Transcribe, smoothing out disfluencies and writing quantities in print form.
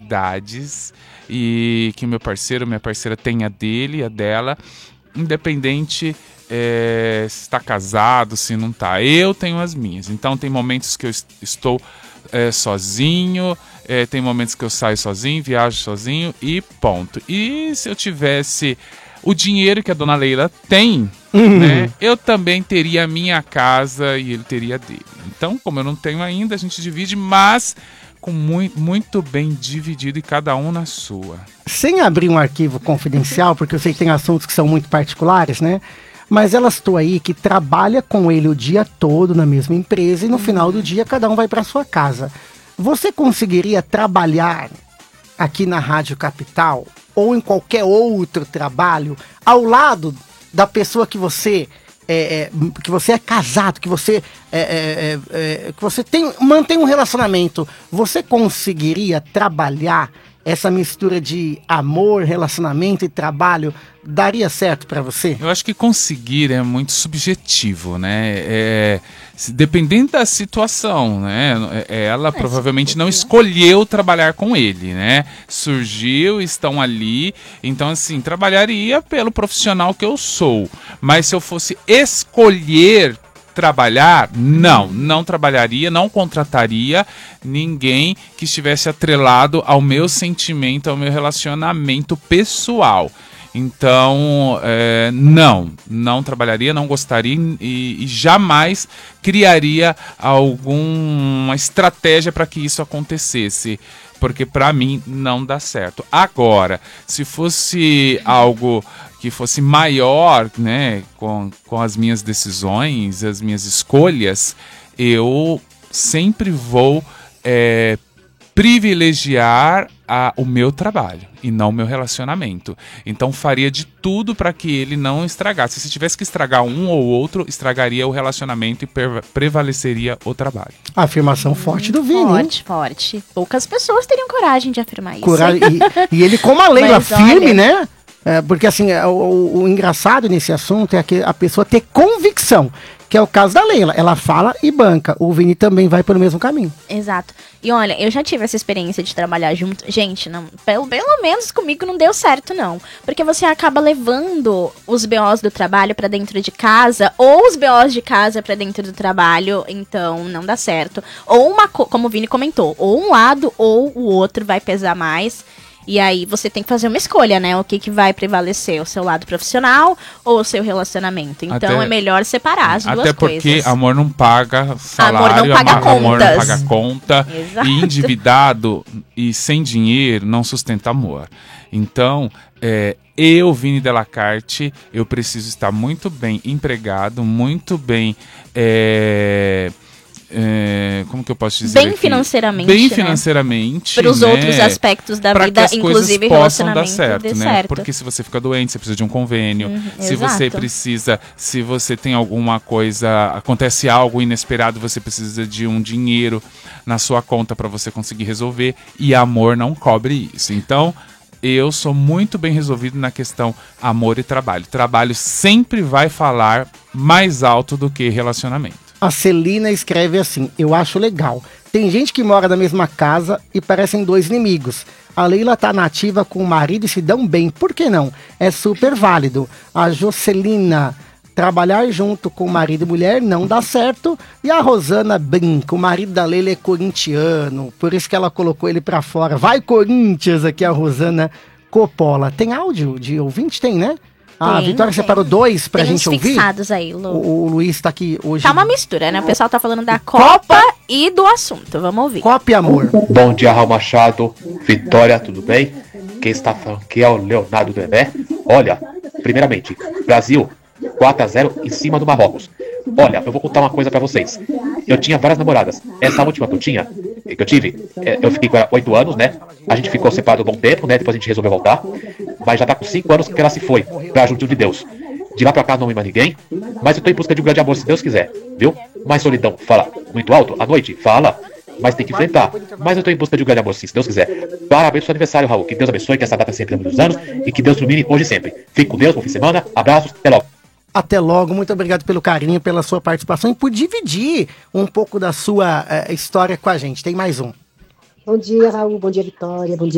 prioridades e que meu parceiro, minha parceira tenha a dele, a dela, independente se está casado, se não está. Eu tenho as minhas. Então tem momentos que eu estou sozinho, tem momentos que eu saio sozinho, viajo sozinho e ponto. E se eu tivesse o dinheiro que a dona Leila tem, né, eu também teria a minha casa e ele teria a dele. Então, como eu não tenho ainda, a gente divide, mas com muito bem dividido e cada um na sua. Sem abrir um arquivo confidencial, porque eu sei que tem assuntos que são muito particulares, né? Mas ela estou aí que trabalha com ele o dia todo na mesma empresa e no final do dia cada um vai para sua casa. Você conseguiria trabalhar aqui na Rádio Capital ou em qualquer outro trabalho ao lado da pessoa que você é casado, que você mantém um relacionamento? Você conseguiria trabalhar essa mistura de amor, relacionamento e trabalho? Daria certo para você? Eu acho que conseguir é muito subjetivo, né? Dependendo da situação, né? Ela provavelmente não escolheu trabalhar com ele, né? Surgiu, estão ali. Então, assim, trabalharia pelo profissional que eu sou. Mas se eu fosse escolher trabalhar, não trabalharia, não contrataria ninguém que estivesse atrelado ao meu sentimento, ao meu relacionamento pessoal. Então, não trabalharia, não gostaria e jamais criaria alguma estratégia para que isso acontecesse, porque para mim não dá certo. Agora, se fosse algo que fosse maior, né, com as minhas decisões, as minhas escolhas, eu sempre vou privilegiar o meu trabalho e não o meu relacionamento. Então faria de tudo para que ele não estragasse. Se tivesse que estragar um ou outro, estragaria o relacionamento e prevaleceria o trabalho. A afirmação forte do Vini. Forte. Poucas pessoas teriam coragem de afirmar isso. E ele com uma Leila firme, né? Porque assim, o engraçado nesse assunto é que a pessoa ter convicção, que é o caso da Leila. Ela fala e banca. O Vini também vai pelo mesmo caminho. Exato. E olha, eu já tive essa experiência de trabalhar junto. Gente, não, pelo menos comigo não deu certo, não. Porque você acaba levando os BOs do trabalho pra dentro de casa, ou os BOs de casa pra dentro do trabalho, então não dá certo. Ou como o Vini comentou, ou um lado ou o outro vai pesar mais. E aí você tem que fazer uma escolha, né? O que vai prevalecer, o seu lado profissional ou o seu relacionamento. Então é melhor separar as duas coisas. Até porque amor não paga salário, amor não paga contas. Amor não paga conta. Exato. E endividado e sem dinheiro não sustenta amor. Então, eu, Vini Delacarte, eu preciso estar muito bem empregado, muito bem... como que eu posso dizer bem aqui? Financeiramente, bem né? financeiramente, para os outros aspectos da vida, que as inclusive relacionamento, possam dar certo, dê né? certo. Porque se você fica doente, você precisa de um convênio. Se exato. você precisa, se você tem alguma coisa, acontece algo inesperado, você precisa de um dinheiro na sua conta para você conseguir resolver, e amor não cobre isso. Então, eu sou muito bem resolvido na questão amor e trabalho. Trabalho sempre vai falar mais alto do que relacionamento. A Celina escreve assim: eu acho legal. Tem gente que mora na mesma casa e parecem dois inimigos. A Leila tá nativa com o marido e se dão bem. Por que não? É super válido. A Jocelina: trabalhar junto com marido e mulher não dá certo. E a Rosana brinca: o marido da Leila é corintiano, por isso que ela colocou ele pra fora. Vai, Corinthians! Aqui a Rosana Coppola. Tem áudio de ouvinte? Tem, né? A Vitória separou 2 pra gente ouvir. Fixados aí, Lu. O Luiz tá aqui hoje. Tá uma mistura, né? O pessoal tá falando da Copa e do assunto. Vamos ouvir. Copa e amor. Bom dia, Raul Machado. Vitória, tudo bem? Quem está falando aqui é o Leonardo do Emé. Olha, primeiramente, Brasil 4-0 em cima do Marrocos. Olha, eu vou contar uma coisa pra vocês. Eu tinha várias namoradas. Essa última que eu tive, eu fiquei com ela 8 anos, né? A gente ficou separado um bom tempo, né? Depois a gente resolveu voltar. Mas já tá com 5 anos que ela se foi pra junto de Deus. De lá pra cá não me mais ninguém. Mas eu tô em busca de um grande amor, se Deus quiser, viu? Mas solidão fala muito alto à noite? Fala. Mas tem que enfrentar. Mas eu tô em busca de um grande amor, sim, se Deus quiser. Parabéns pro seu aniversário, Raul. Que Deus abençoe, que essa data sempre muitos anos. E que Deus ilumine hoje e sempre. Fique com Deus, bom fim de semana. Abraços, até logo. Até logo, muito obrigado pelo carinho, pela sua participação e por dividir um pouco da sua história com a gente. Tem mais um. Bom dia, Raul. Bom dia, Vitória. Bom dia.